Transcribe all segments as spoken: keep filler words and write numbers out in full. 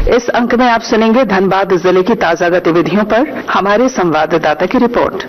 इस अंक में आप सुनेंगे धनबाद जिले की ताजा गतिविधियों पर हमारे संवाददाता की रिपोर्ट।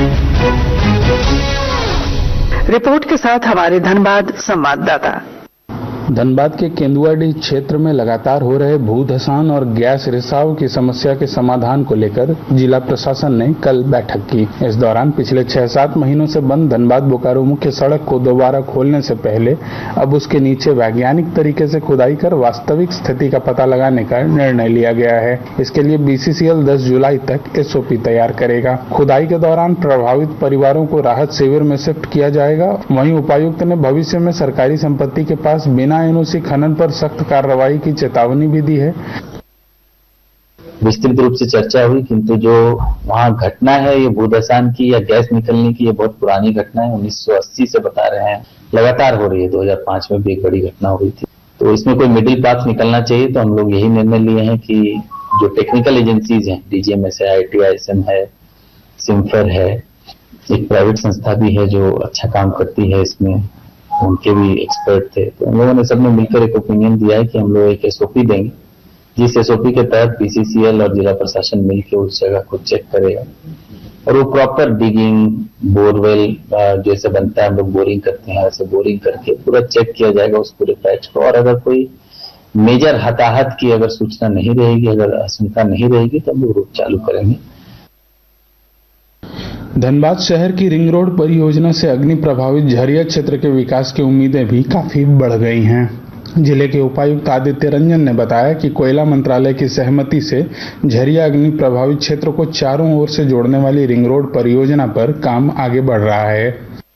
रिपोर्ट के साथ हमारे धनबाद संवाददाता। धनबाद के केंदुआडीह क्षेत्र में लगातार हो रहे भू धसान और गैस रिसाव की समस्या के समाधान को लेकर जिला प्रशासन ने कल बैठक की। इस दौरान पिछले छह सात महीनों से बंद धनबाद बोकारो मुख्य सड़क को दोबारा खोलने से पहले अब उसके नीचे वैज्ञानिक तरीके से खुदाई कर वास्तविक स्थिति का पता लगाने का निर्णय लिया गया है। इसके लिए बीसीसीएल दस जुलाई तक एसओपी तैयार करेगा। खुदाई के दौरान प्रभावित परिवारों को राहत शिविर में शिफ्ट किया जाएगा। वहीं उपायुक्त ने भविष्य में सरकारी संपत्ति के पास बिना एनओसी खनन पर सख्त कार्रवाई की चेतावनी भी दी है। विस्तृत रूप से चर्चा हुई, किंतु जो वहाँ घटना है ये भूधसान की या गैस निकलने की, ये बहुत पुरानी घटना है। उन्नीस सौ अस्सी से बता रहे हैं, लगातार हो रही है। दो हज़ार पाँच में भी एक बड़ी घटना हुई थी। तो इसमें कोई मिडिल पाथ निकलना चाहिए। तो हम लोग यही निर्णय लिए हैं कि जो टेक्निकल एजेंसीज हैं, डीजीएमएस है, आईटीआईएसएम है, सिम्फर है, एक प्राइवेट संस्था भी है जो अच्छा काम करती है, इसमें उनके भी एक्सपर्ट थे। तो हम लोगों ने सबने मिलकर एक ओपिनियन दिया है कि हम लोग एक एसओपी देंगे, जिस एसओपी के तहत बीसीसीएल और जिला प्रशासन मिलकर उस जगह को चेक करेगा और वो प्रॉपर डिगिंग, बोरवेल जैसे बनता है, हम लोग बोरिंग करते हैं, ऐसे बोरिंग करके पूरा चेक किया जाएगा उस पूरे पैच को। और अगर कोई मेजर हताहत की अगर सूचना नहीं रहेगी, अगर आशंका नहीं रहेगी, तो हम लोग रूट चालू करेंगे। धनबाद शहर की रिंग रोड परियोजना से अग्नि प्रभावित झरिया क्षेत्र के विकास की उम्मीदें भी काफी बढ़ गई हैं। जिले के उपायुक्त आदित्य रंजन ने बताया कि कोयला मंत्रालय की सहमति से झरिया अग्नि प्रभावित क्षेत्र को चारों ओर से जोड़ने वाली रिंग रोड परियोजना पर काम आगे बढ़ रहा है।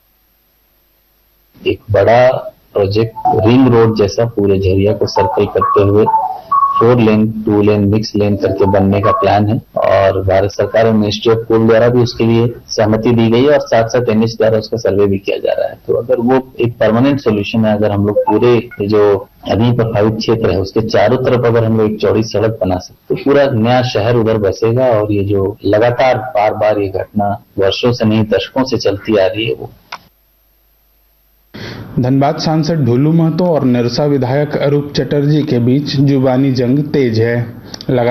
एक बड़ा प्रोजेक्ट रिंग रोड जैसा पूरे झरिया को सर्कल करते हुए four lane, two lane, mix लेन करके बनने का प्लान है और भारत सरकार और मिनिस्ट्री ऑफ कोल द्वारा भी उसके लिए सहमति दी गई है और साथ साथ एनएच द्वारा उसका सर्वे भी किया जा रहा है। तो अगर वो एक परमानेंट सोल्यूशन है, अगर हम लोग पूरे जो अग्नि प्रभावित क्षेत्र है उसके चारों तरफ अगर हम लोग एक चौड़ी सड़क बना सकते तो पूरा नया शहर उधर बसेगा और ये जो लगातार बार बार ये घटना वर्षों से नहीं दशकों से चलती आ रही है वो। धनबाद सांसद ढोलू महतो और निरसा विधायक अरूप चटर्जी के बीच जुबानी जंग तेज है।